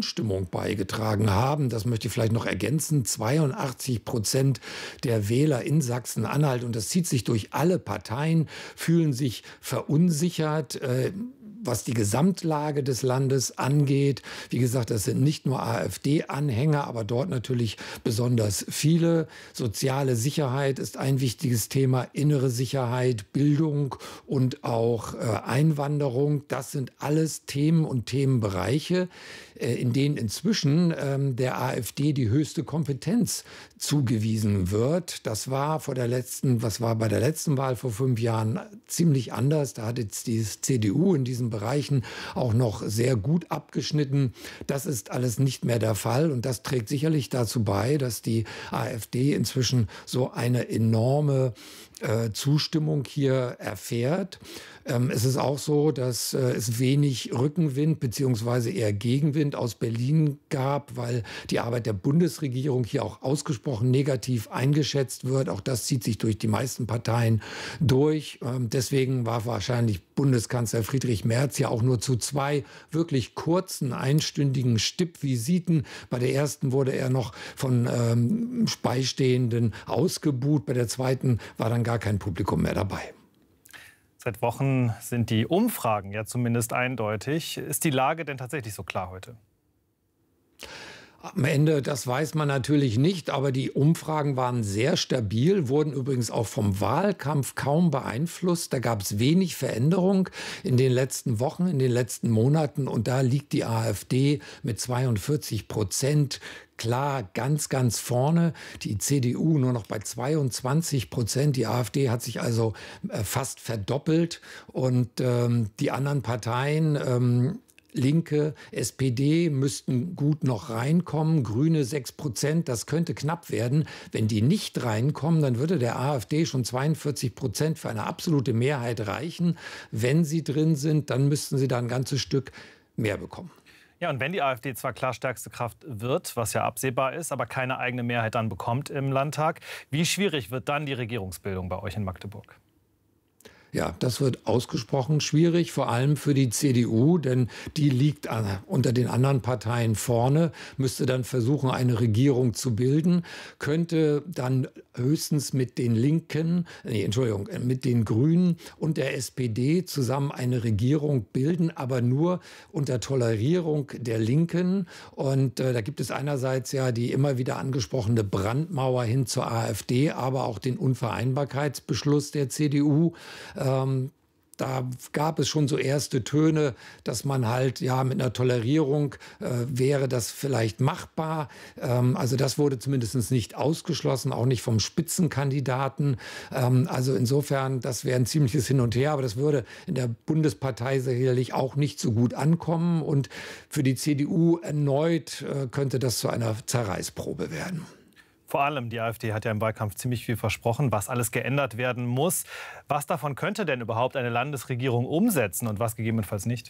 Grundstimmung beigetragen haben. Das möchte ich vielleicht noch ergänzen. 82% der Wähler in Sachsen-Anhalt, und das zieht sich durch alle Parteien, fühlen sich verunsichert, was die Gesamtlage des Landes angeht. Wie gesagt, das sind nicht nur AfD-Anhänger, aber dort natürlich besonders viele. Soziale Sicherheit ist ein wichtiges Thema, innere Sicherheit, Bildung und auch Einwanderung. Das sind alles Themen und Themenbereiche, in denen inzwischen der AfD die höchste Kompetenz zugewiesen wird. Das war bei der letzten Wahl vor 5 Jahren ziemlich anders. Da hat jetzt die CDU in diesen Bereichen auch noch sehr gut abgeschnitten. Das ist alles nicht mehr der Fall, und das trägt sicherlich dazu bei, dass die AfD inzwischen so eine enorme Zustimmung hier erfährt. Es ist auch so, dass es wenig Rückenwind bzw. eher Gegenwind aus Berlin gab, weil die Arbeit der Bundesregierung hier auch ausgesprochen negativ eingeschätzt wird. Auch das zieht sich durch die meisten Parteien durch. Deswegen war wahrscheinlich Bundeskanzler Friedrich Merz ja auch nur zu 2 wirklich kurzen, einstündigen Stippvisiten. Bei der ersten wurde er noch von Beistehenden ausgebuht. Bei der zweiten war dann gar kein Publikum mehr dabei. Seit Wochen sind die Umfragen ja zumindest eindeutig. Ist die Lage denn tatsächlich so klar heute? Am Ende, das weiß man natürlich nicht, aber die Umfragen waren sehr stabil, wurden übrigens auch vom Wahlkampf kaum beeinflusst. Da gab es wenig Veränderung in den letzten Wochen, in den letzten Monaten, und da liegt die AfD mit 42% klar ganz, ganz vorne. Die CDU nur noch bei 22%. Die AfD hat sich also fast verdoppelt, und die anderen Parteien, Linke, SPD müssten gut noch reinkommen, Grüne 6%, das könnte knapp werden. Wenn die nicht reinkommen, dann würde der AfD schon 42% für eine absolute Mehrheit reichen. Wenn sie drin sind, dann müssten sie da ein ganzes Stück mehr bekommen. Ja, und wenn die AfD zwar klar stärkste Kraft wird, was ja absehbar ist, aber keine eigene Mehrheit dann bekommt im Landtag, wie schwierig wird dann die Regierungsbildung bei euch in Magdeburg? Ja, das wird ausgesprochen schwierig, vor allem für die CDU, denn die liegt unter den anderen Parteien vorne, müsste dann versuchen, eine Regierung zu bilden, könnte dann höchstens mit den Linken, mit den Grünen und der SPD zusammen eine Regierung bilden, aber nur unter Tolerierung der Linken. Und da gibt es einerseits ja die immer wieder angesprochene Brandmauer hin zur AfD, aber auch den Unvereinbarkeitsbeschluss der CDU. Da gab es schon so erste Töne, dass man halt, ja, mit einer Tolerierung wäre das vielleicht machbar. Also das wurde zumindest nicht ausgeschlossen, auch nicht vom Spitzenkandidaten. Also insofern, das wäre ein ziemliches Hin und Her, aber das würde in der Bundespartei sicherlich auch nicht so gut ankommen. Und für die CDU erneut könnte das zu einer Zerreißprobe werden. Vor allem die AfD hat ja im Wahlkampf ziemlich viel versprochen, was alles geändert werden muss. Was davon könnte denn überhaupt eine Landesregierung umsetzen und was gegebenenfalls nicht?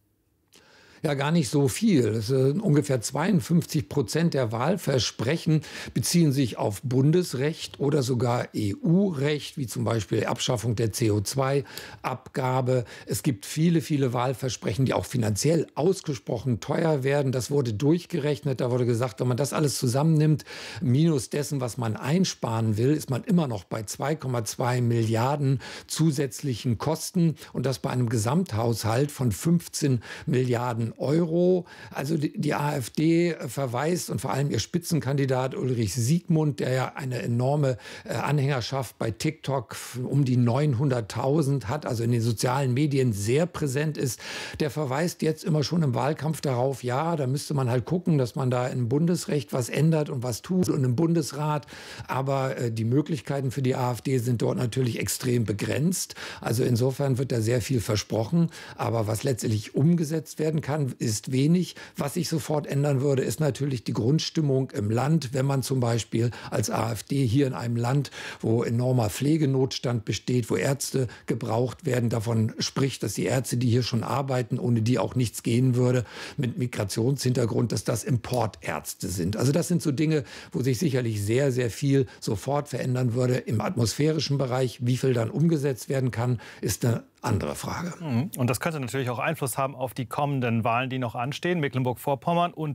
Ja, gar nicht so viel. Ungefähr 52% der Wahlversprechen beziehen sich auf Bundesrecht oder sogar EU-Recht, wie zum Beispiel Abschaffung der CO2-Abgabe. Es gibt viele, viele Wahlversprechen, die auch finanziell ausgesprochen teuer werden. Das wurde durchgerechnet. Da wurde gesagt, wenn man das alles zusammennimmt, minus dessen, was man einsparen will, ist man immer noch bei 2,2 Milliarden zusätzlichen Kosten. Und das bei einem Gesamthaushalt von 15 Milliarden Euro. Also die AfD verweist, und vor allem ihr Spitzenkandidat Ulrich Siegmund, der ja eine enorme Anhängerschaft bei TikTok um die 900.000 hat, also in den sozialen Medien sehr präsent ist, der verweist jetzt immer schon im Wahlkampf darauf, ja, da müsste man halt gucken, dass man da im Bundesrecht was ändert und was tut und im Bundesrat. Aber die Möglichkeiten für die AfD sind dort natürlich extrem begrenzt. Also insofern wird da sehr viel versprochen. Aber was letztendlich umgesetzt werden kann, ist wenig. Was sich sofort ändern würde, ist natürlich die Grundstimmung im Land. Wenn man zum Beispiel als AfD hier in einem Land, wo enormer Pflegenotstand besteht, wo Ärzte gebraucht werden, davon spricht, dass die Ärzte, die hier schon arbeiten, ohne die auch nichts gehen würde, mit Migrationshintergrund, dass das Importärzte sind. Also das sind so Dinge, wo sich sicherlich sehr, sehr viel sofort verändern würde. Im atmosphärischen Bereich, wie viel dann umgesetzt werden kann, ist eine andere Frage. Und das könnte natürlich auch Einfluss haben auf die kommenden Wahlen, die noch anstehen, Mecklenburg-Vorpommern und